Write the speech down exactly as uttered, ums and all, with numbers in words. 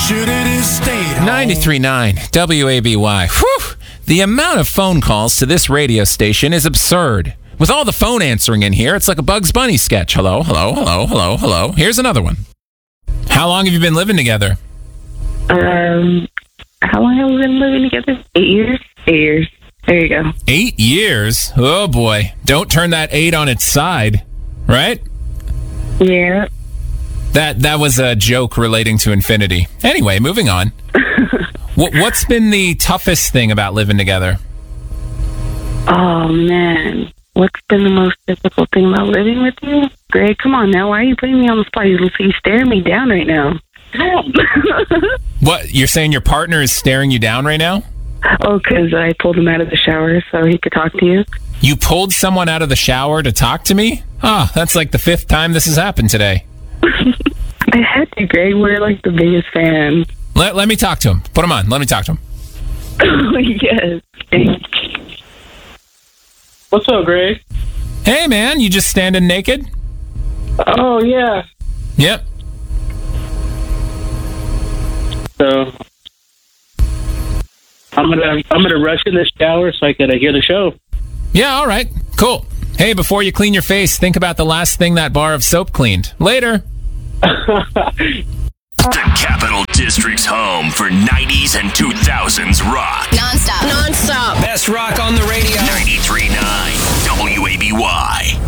should have stayed home. ninety-three point nine W A B Y. Whew! The amount of phone calls to this radio station is absurd. With all the phone answering in here, it's like a Bugs Bunny sketch. Hello, hello, hello, hello, hello. Here's another one. How long have you been living together? Um, how long have we been living together? Eight years? Eight years. There you go. Eight years? Oh, boy. Don't turn that eight on its side, right? Yeah. That that was a joke relating to infinity. Anyway, moving on. what, what's been the toughest thing about living together? Oh, man. What's been the most difficult thing about living with you? Greg, come on now. Why are you putting me on the spot? You're staring me down right now. What? You're saying your partner is staring you down right now? Oh, because I pulled him out of the shower so he could talk to you. You pulled someone out of the shower to talk to me? Ah, that's like the fifth time this has happened today. I had to, Greg. We're like the biggest fans. Let, let me talk to him. Put him on. Let me talk to him. Oh, yes. What's up, Greg? Hey, man, you just standing naked? Oh, yeah. Yep. So I'm gonna I'm gonna rush in the shower so I can uh, hear the show. Yeah, all right. Cool. Hey, before you clean your face, think about the last thing that bar of soap cleaned. Later. The Capital District's home for nineties and two thousands rock. Non-stop. Non-stop. Best rock on the radio. ninety-three point nine W A B Y.